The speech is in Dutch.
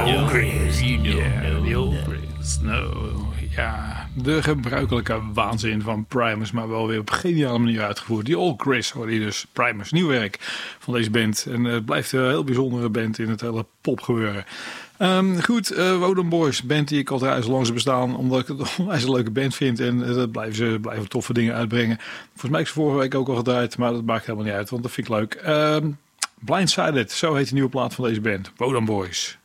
old Grizz, The old Grizz. Ja, de gebruikelijke waanzin van Primus, maar wel weer op een geniale manier uitgevoerd. Die Old Grizz, hoor je dus. Primus, nieuw werk van deze band. En het blijft een heel bijzondere band in het hele popgebeuren. Goed, Woden Boys, band die ik al draai zolang ze bestaan, omdat ik het onwijs een leuke band vind. En dat blijven toffe dingen uitbrengen. Volgens mij heb ik ze vorige week ook al gedraaid, maar dat maakt helemaal niet uit, want dat vind ik leuk. Blindsided, zo heet de nieuwe plaat van deze band. Woden Boys.